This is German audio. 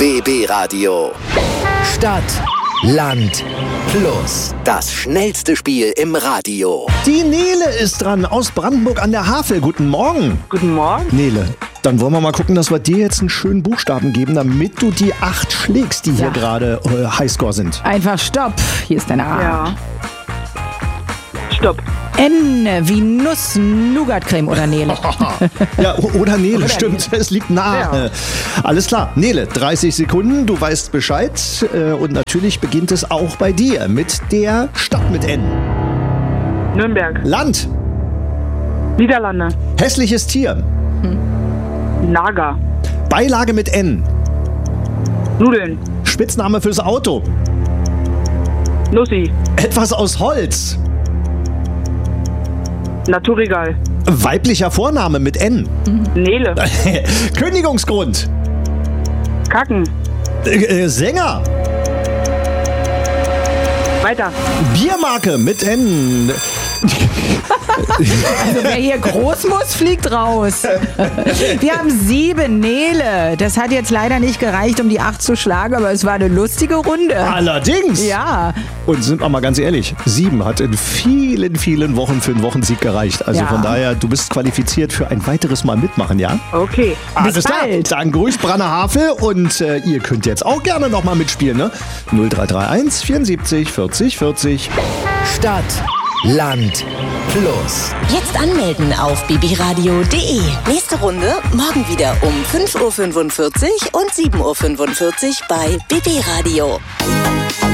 BB Radio. Stadt, Land, Plus. Das schnellste Spiel im Radio. Die Nele ist dran aus Brandenburg an der Havel. Guten Morgen. Guten Morgen. Nele, dann wollen wir mal gucken, dass wir dir jetzt einen schönen Buchstaben geben, damit du die 8 schlägst, die hier gerade Highscore sind. Einfach Stopp. Hier ist deine A. Ja. Stopp. N wie Nuss-Nougat-Creme oder Nele. Ja, oder Nele, Oder stimmt. Es liegt nahe. Ja. Alles klar. Nele, 30 Sekunden, du weißt Bescheid. Und natürlich beginnt es auch bei dir mit der Stadt mit N. Nürnberg. Land. Niederlande. Hässliches Tier. Nager. Beilage mit N. Nudeln. Spitzname fürs Auto. Nussi. Etwas aus Holz. Naturregal. Weiblicher Vorname mit N. Nele. Kündigungsgrund. Kacken. Sänger. Weiter. Biermarke mit N. Also wer hier groß muss, fliegt raus. Wir haben 7, Nele. Das hat jetzt leider nicht gereicht, um die 8 zu schlagen, aber es war eine lustige Runde. Allerdings. Ja. Und sind wir mal ganz ehrlich, 7 hat in vielen, vielen Wochen für einen Wochensieg gereicht. Also Ja. von daher, du bist qualifiziert für ein weiteres Mal mitmachen, ja? Okay. Alles klar. bald. Dann grüßt Branne-Havel und ihr könnt jetzt auch gerne nochmal mitspielen, ne? 0331 74 40 40. Stadt, Land, Plus. Jetzt anmelden auf bbradio.de. Nächste Runde morgen wieder um 5.45 Uhr und 7.45 Uhr bei BB Radio.